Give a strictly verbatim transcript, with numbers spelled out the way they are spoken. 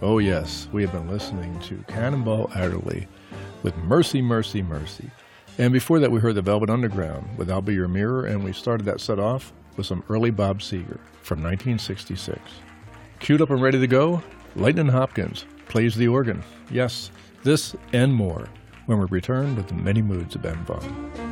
Oh yes, we have been listening to Cannonball Adderley with Mercy, Mercy, Mercy. And before that we heard the Velvet Underground with I'll Be Your Mirror, and we started that set off with some early Bob Seger from nineteen sixty-six. Queued up and ready to go, Lightnin' Hopkins plays the organ. Yes, this and more when we return with the many moods of Ben Vaughn.